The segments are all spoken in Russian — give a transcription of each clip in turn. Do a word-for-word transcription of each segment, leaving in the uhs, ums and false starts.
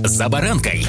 «За баранкой».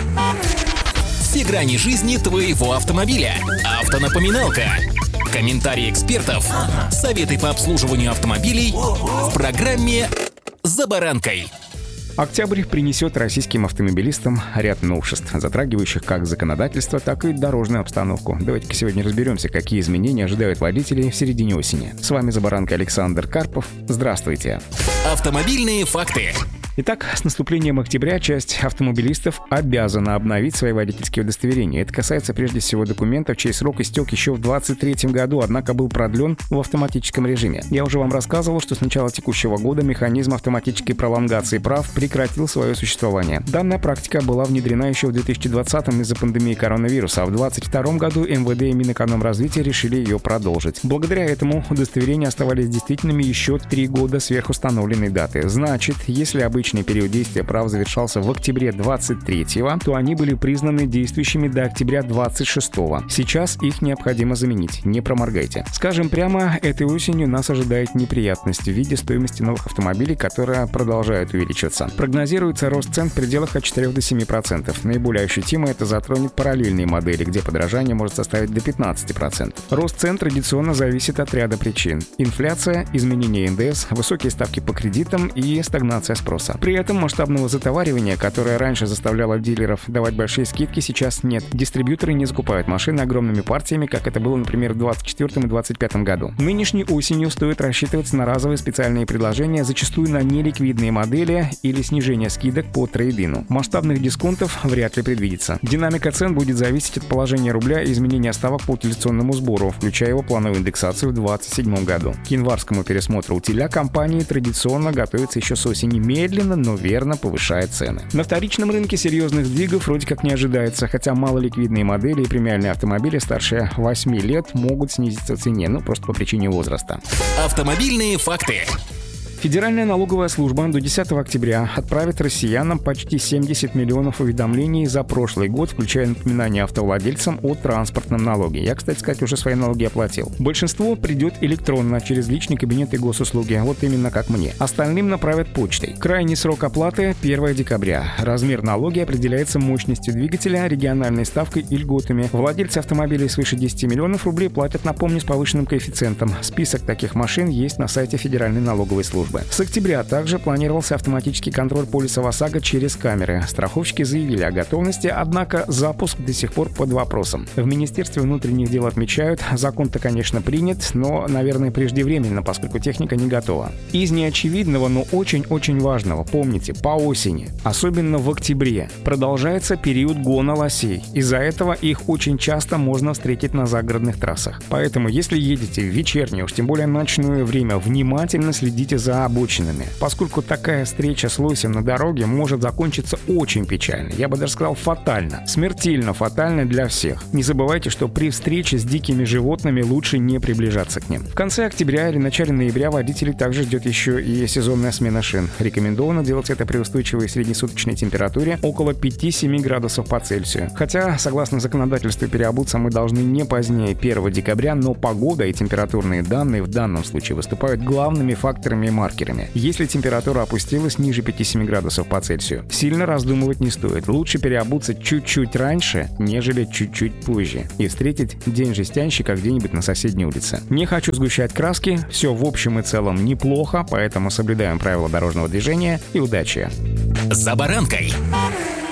Все грани жизни твоего автомобиля. Автонапоминалка. Комментарии экспертов. Советы по обслуживанию автомобилей в программе «За баранкой». Октябрь принесет российским автомобилистам ряд новшеств, затрагивающих как законодательство, так и дорожную обстановку. Давайте-ка сегодня разберемся, какие изменения ожидают водителей в середине осени. С вами «За баранкой» Александр Карпов. Здравствуйте. Автомобильные факты. Итак, с наступлением октября часть автомобилистов обязана обновить свои водительские удостоверения. Это касается прежде всего документов, чей срок истек еще в двадцать третьем году, однако был продлен в автоматическом режиме. Я уже вам рассказывал, что с начала текущего года механизм автоматической пролонгации прав прекратил свое существование. Данная практика была внедрена еще в две тысячи двадцатом из-за пандемии коронавируса, а в две тысячи двадцать втором году эм вэ дэ и Минэкономразвития решили ее продолжить. Благодаря этому удостоверения оставались действительными еще три года сверхустановленной даты. Значит, если обычно Обычный период действия прав завершался в октябре двадцать третьего, то они были признаны действующими до октября двадцать шестого. Сейчас их необходимо заменить, не проморгайте. Скажем прямо, этой осенью нас ожидает неприятность в виде стоимости новых автомобилей, которая продолжает увеличиваться. Прогнозируется рост цен в пределах от четырёх до семи процентов. Наиболее ощутимо это затронет параллельные модели, где подорожание может составить до пятнадцати процентов. Рост цен традиционно зависит от ряда причин. Инфляция, изменение эн дэ эс, высокие ставки по кредитам и стагнация спроса. При этом масштабного затоваривания, которое раньше заставляло дилеров давать большие скидки, сейчас нет. Дистрибьюторы не закупают машины огромными партиями, как это было, например, в двадцать четвёртом и двадцать пятом году. Нынешней осенью стоит рассчитываться на разовые специальные предложения, зачастую на неликвидные модели или снижение скидок по трейд-ину. Масштабных дисконтов вряд ли предвидится. Динамика цен будет зависеть от положения рубля и изменения ставок по утилизационному сбору, включая его плановую индексацию в двадцать седьмом году. К январскому пересмотру утиля компании традиционно готовится еще с осени, медленно, но верно повышает цены. На вторичном рынке серьезных сдвигов вроде как не ожидается, хотя малоликвидные модели и премиальные автомобили старше восьми лет могут снизиться в цене, ну просто по причине возраста. Автомобильные факты. Федеральная налоговая служба до десятого октября отправит россиянам почти семьдесят миллионов уведомлений за прошлый год, включая напоминания автовладельцам о транспортном налоге. Я, кстати сказать, уже свои налоги оплатил. Большинство придет электронно, через личный кабинет и госуслуги, вот именно как мне. Остальным направят почтой. Крайний срок оплаты – первого декабря. Размер налоги определяется мощностью двигателя, региональной ставкой и льготами. Владельцы автомобилей свыше десяти миллионов рублей платят, напомню, с повышенным коэффициентом. Список таких машин есть на сайте Федеральной налоговой службы. С октября также планировался автоматический контроль полиса ОСАГО через камеры. Страховщики заявили о готовности, однако запуск до сих пор под вопросом. В Министерстве внутренних дел отмечают, закон-то, конечно, принят, но, наверное, преждевременно, поскольку техника не готова. Из неочевидного, но очень-очень важного, помните, по осени, особенно в октябре, продолжается период гона лосей. Из-за этого их очень часто можно встретить на загородных трассах. Поэтому, если едете в вечернее, уж тем более ночное время, внимательно следите за обочинами, поскольку такая встреча с лосем на дороге может закончиться очень печально, я бы даже сказал фатально, смертельно фатально для всех. Не забывайте, что при встрече с дикими животными лучше не приближаться к ним. В конце октября или начале ноября водителей также ждет еще и сезонная смена шин. Рекомендовано делать это при устойчивой среднесуточной температуре около пяти-семи градусов по Цельсию. Хотя, согласно законодательству, переобуться мы должны не позднее первого декабря, но погода и температурные данные в данном случае выступают главными факторами и маркерами. Если температура опустилась ниже пяти-семи градусов по Цельсию, сильно раздумывать не стоит. Лучше переобуться чуть-чуть раньше, нежели чуть-чуть позже, и встретить день жестянщика где-нибудь на соседней улице. Не хочу сгущать краски, все в общем и целом неплохо, поэтому соблюдаем правила дорожного движения и удачи. За баранкой.